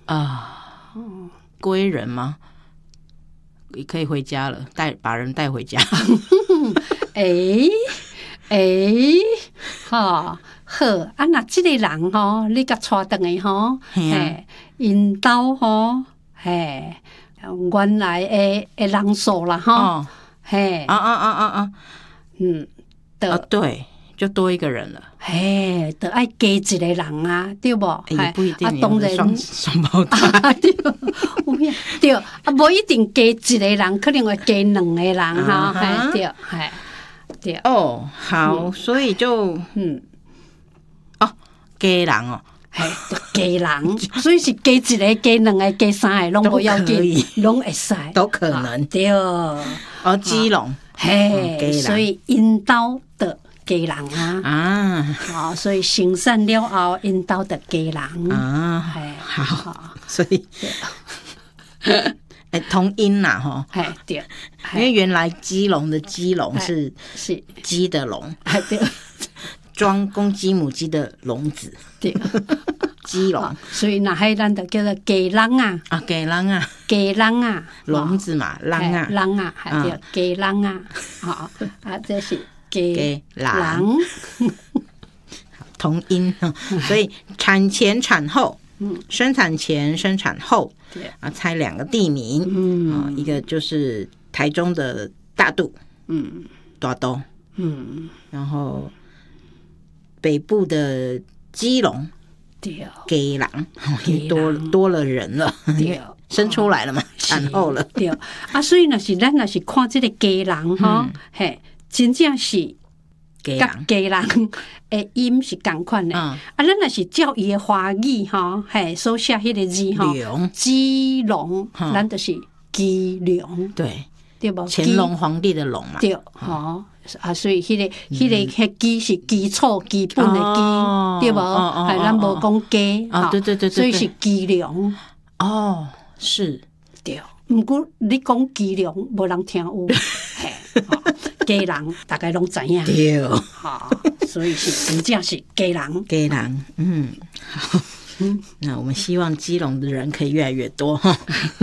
归人吗？也可以回家了，把人带回家。 好，那这个人吼，你甲带回来吼，因兜吼，原来的人数啦吼， 对，就多一个人了。 就爱加一个人啊，对不？ 也不一定， 当然双胞胎， 对，对，无一定加一个人，可能会加两个人哈，对，对。 好，所以就加人哦， 加人，所以是加一个、加两个、加三个，拢不要紧，拢会使， 都可能。 对， 基隆， 所以因兜的加人啊，所以生产了后，因兜的加人好，所以同音啦吼， 对， 因为原来基隆的基隆是鸡的笼， 对。 装公鸡母鸡的笼子， 对， 鸡笼， 所以那海咱就叫做鸡笼啊， 鸡笼啊， 鸡笼啊， 笼子嘛，笼啊， 笼啊，还对，鸡笼啊，这是鸡笼， 同音，所以产前产后，生产前生产后，猜两个地名，一个就是台中的大肚，大肚，然后北部的基隆，基隆也多了人了，生出来了嘛，产后了。 对所以咱若是看这个基隆哈，真正是甲基隆的音是同款的。咱若是照伊的华语哈，所写迄个字哈，基隆，咱就是基隆，对不？ 乾隆皇帝的隆嘛， 对，所以迄个基是基础基本的基，对无？咱无讲基， 对， 所以是基隆。 是， 对。毋过你讲基隆，无人听有，基隆大概拢知影。 对， 所以是真正是基隆。 基隆，好。那我们希望基隆的人可以越来越多哈。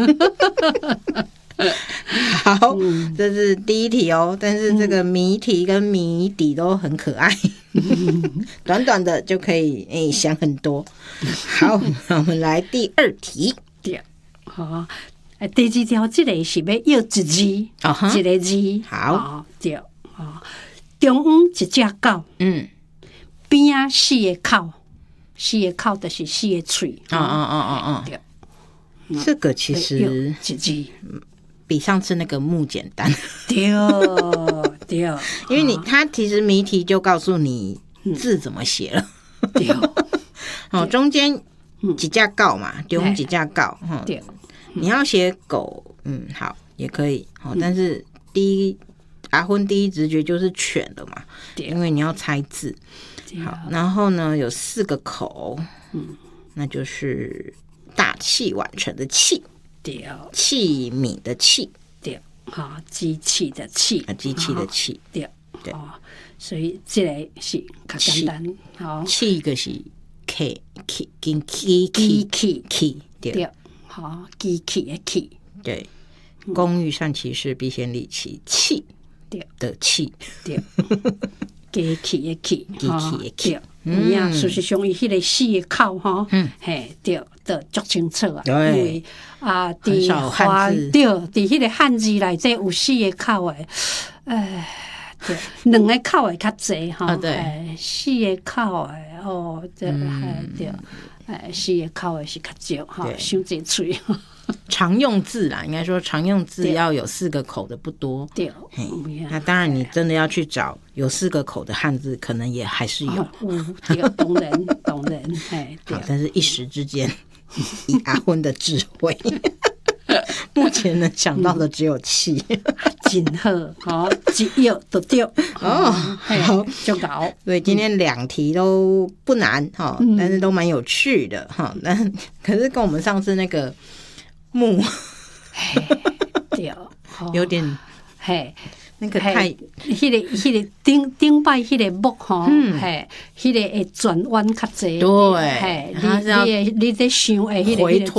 好，这是第一题哦，但是这个谜题跟谜底都很可爱，短短的就可以想很多。好，那我们来第二题。 对，第二条这个是要要一字，一个字。 好， 对，中央一只狗，边啊四个口，四个口就是四个嘴。对， 这个其实一字。 比上次那个木简单， 对， 因为它其实谜题就告诉你字怎么写了， 对， 中间几架告嘛，中几架告， 对， 你要写狗，好也可以，但是阿昏第一直觉就是犬了嘛，因为你要猜字，好，然后呢有4个口，那就是大器晚成的器。 对， 器皿的器， 对，机器的器， 机器的器， 对，所以这个是较简单， 器一个是 K， 跟 K， 对， 机器的器， 对，工欲善其事，必先利其器，对的器， 对，机器的器， 机器的器。 事实上，伊迄个4个口对，都足清楚啊。因为伫汉字，对，伫迄个汉字内底有4个口的，对，2个口的较济对，4个口的对，4个口的是较少伤济嘴。 常用字啦，应该说常用字要有4个口的不多。对，那当然你真的要去找有4个口的汉字，可能也还是有。 对，当然， 好，但是一时之间，以阿昏的智慧，目前能想到的只有气。 真好，一药都对。 好， 就搞。 所以今天2题都不难但是都蛮有趣的可是跟我们上次那个木对， 有点那个太迄个顶摆迄个木迄个会转弯较济， 对， 你在想的迄个